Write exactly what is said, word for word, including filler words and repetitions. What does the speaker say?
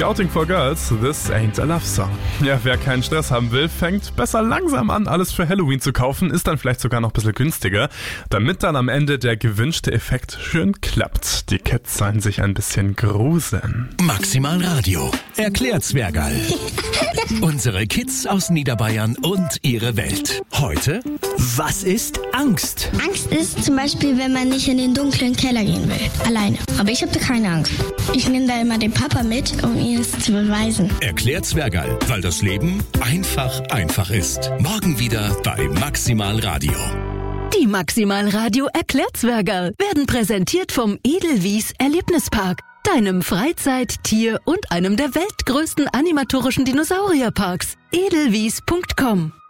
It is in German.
Scouting for Girls, this ain't a love song. Ja, wer keinen Stress haben will, fängt besser langsam an, alles für Halloween zu kaufen, ist dann vielleicht sogar noch ein bisschen günstiger, damit dann am Ende der gewünschte Effekt schön klappt. Die Kids sollen sich ein bisschen gruseln. Maximal Radio erklärt Zwergal. Unsere Kids aus Niederbayern und ihre Welt. Heute, was ist Angst? Angst ist zum Beispiel, wenn man nicht in den dunklen Keller gehen will. Alleine. Aber ich habe da keine Angst. Ich nehme da immer den Papa mit, um ihm es zu beweisen. Erklärt Zwergal, weil das Leben einfach einfach ist. Morgen wieder bei Maximal Radio. Die Maximal Radio erklärt Zwergal werden präsentiert vom Edelwies Erlebnispark, deinem Freizeit-, Tier- und einem der weltgrößten animatorischen Dinosaurierparks. edelwies punkt com